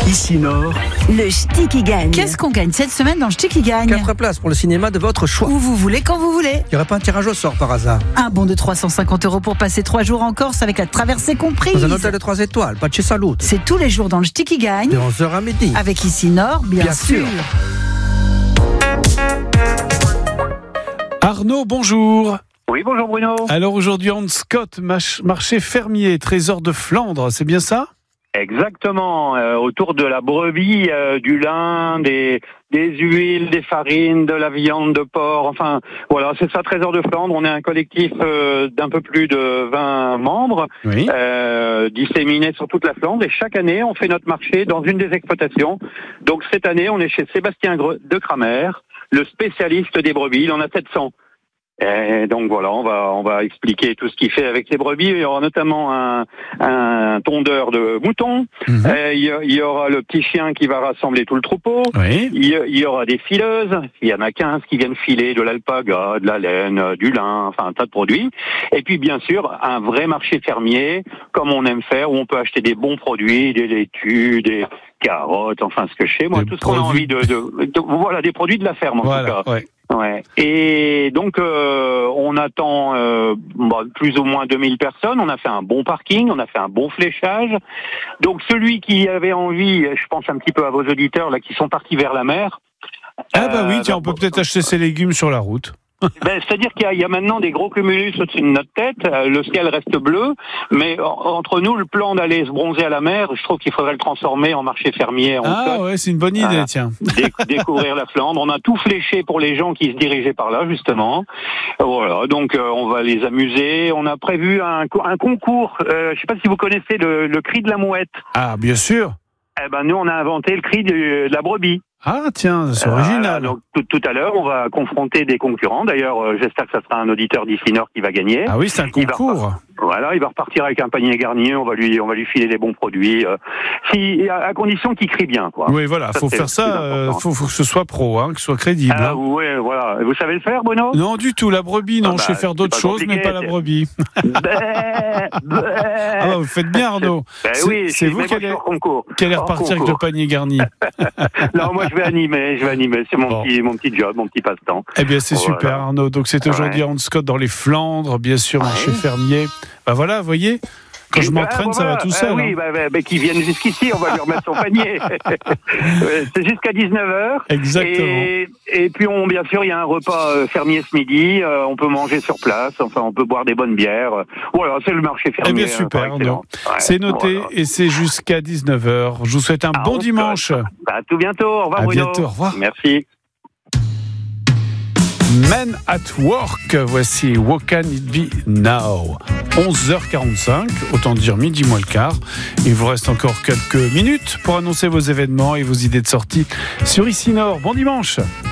Ici Nord, Le ch'ti qui gagne. Qu'est-ce qu'on gagne cette semaine dans le ch'ti qui gagne? 4 places pour le cinéma de votre choix. Où vous voulez, quand vous voulez. Il n'y aurait pas un tirage au sort par hasard? Un bon de 350 € pour passer 3 jours en Corse avec la traversée comprise. Dans un hôtel de 3 étoiles, pas de chez Salut. C'est tous les jours dans le ch'ti qui gagne. De 11h à midi. Avec Ici Nord, bien sûr. Arnaud, bonjour. Oui, bonjour Bruno. Alors aujourd'hui, Hans Scott, marché fermier, trésor de Flandre, c'est bien ça? Exactement, autour de la brebis, du lin, des huiles, des farines, de la viande de porc, enfin voilà, c'est ça, Trésor de Flandre. On est un collectif d'un peu plus de 20 membres, Oui. disséminés sur toute la Flandre, et chaque année on fait notre marché dans une des exploitations. Donc cette année on est chez Sébastien de Cramer, le spécialiste des brebis, il en a 700. Et donc voilà, on va expliquer tout ce qu'il fait avec les brebis. Il y aura notamment un tondeur de moutons. Il y aura le petit chien qui va rassembler tout le troupeau. Oui. Il y aura des fileuses. Il y en a 15 qui viennent filer de l'alpaga, de la laine, du lin, enfin un tas de produits. Et puis bien sûr, un vrai marché fermier, comme on aime faire, où on peut acheter des bons produits, des laitues, des carottes, enfin ce que je sais, moi, tout ce qu'on a envie de voilà, des produits de la ferme en tout cas. Ouais. Ouais. Et donc on attend plus ou moins 2000 personnes. On a fait un bon parking, on a fait un bon fléchage. Donc celui qui avait envie, je pense un petit peu à vos auditeurs là qui sont partis vers la mer. Ah bah oui, tiens, on peut peut-être acheter ses légumes sur la route. C'est-à-dire qu'il y a maintenant des gros cumulus au-dessus de notre tête, le ciel reste bleu, mais entre nous, le plan d'aller se bronzer à la mer, je trouve qu'il faudrait le transformer en marché fermier. Ouais, c'est une bonne idée, tiens. Découvrir la Flandre. On a tout fléché pour les gens qui se dirigeaient par là, justement. Voilà, donc on va les amuser. On a prévu un concours, je sais pas si vous connaissez le cri de la mouette. Ah, bien sûr. Eh ben nous, on a inventé le cri de la brebis. Ah tiens, c'est original. Donc tout à l'heure, on va confronter des concurrents. D'ailleurs, j'espère que ça sera un auditeur d'Ici Nord qui va gagner. Ah oui, c'est un concours. Il va repartir avec un panier garni. On va lui filer des bons produits, à condition qu'il crie bien, quoi. Oui, voilà, faut faire ça. Faut que ce soit pro, que ce soit crédible. Oui, voilà. Vous savez le faire, Bruno? Non, du tout. La brebis, non. Je sais faire d'autres choses, mais pas la brebis. Vous faites bien, Arnaud. C'est vous qui allez repartir avec le panier garni. Non, moi je vais animer. C'est mon petit job, mon petit passe-temps. Eh bien, c'est super, Arnaud. Donc c'est aujourd'hui Hans Scott dans les Flandres, bien sûr, marché fermier. Bah voilà, vous voyez, quand je m'entraîne, ça va tout seul. Oui, qu'il vienne jusqu'ici, on va lui remettre son panier. C'est jusqu'à 19h. Exactement. Et puis, bien sûr, il y a un repas fermier ce midi. On peut manger sur place. Enfin, on peut boire des bonnes bières. Voilà, c'est le marché fermier. Eh bien, super, Arnaud. C'est noté et c'est jusqu'à 19h. Je vous souhaite un bon dimanche. À tout bientôt. Au revoir, Bruno. À bientôt, au revoir. Merci. Men at Work, voici What Can It Be Now? 11h45, autant dire midi moins le quart. Il vous reste encore quelques minutes pour annoncer vos événements et vos idées de sortie sur Ici Nord. Bon dimanche!